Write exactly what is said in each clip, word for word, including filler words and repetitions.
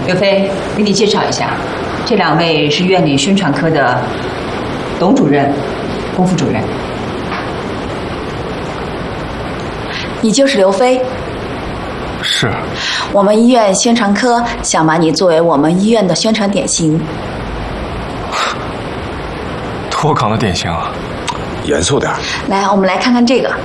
刘飞，给你介绍一下，这两位是院里宣传科的董主任、龚副主任。 你就是刘飞？ 是。 我们医院宣传科想把你作为我们医院的宣传典型。 脱岗的典型啊！ 严肃点。 来，我们来看看这个。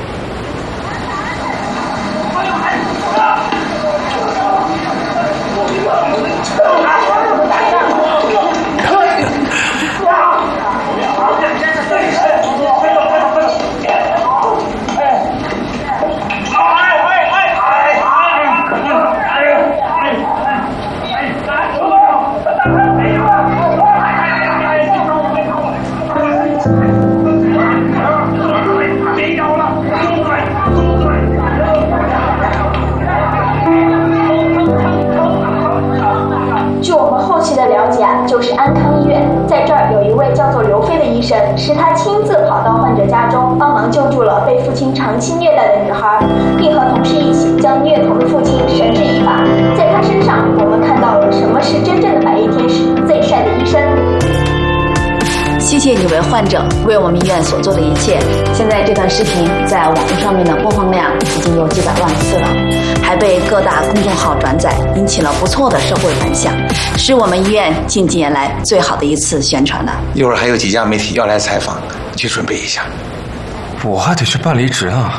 就是安康医院，在这儿有一位叫做刘飞的医生，是他亲自跑到患者家中，帮忙救助了被父亲长期虐待的女孩，并和同事一起将虐童的父亲绳之以法。在他身上，我们看到了什么是真正的百叶天使，最帅的医生。 谢谢你为患者为我们医院所做的一切。现在这段视频在网络上面的播放量已经有几百万次了，还被各大公众号转载，引起了不错的社会反响，是我们医院近几年来最好的一次宣传了。 一会儿还有几家媒体要来采访，你去准备一下。 我还得去办离职呢。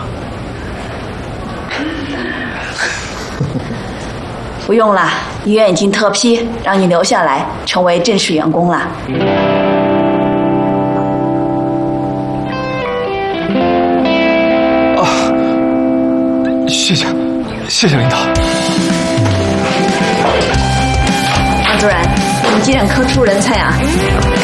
不用了，医院已经特批让你留下来成为正式员工了。 谢谢，谢谢领导。 王主任，我们急诊科出人才啊！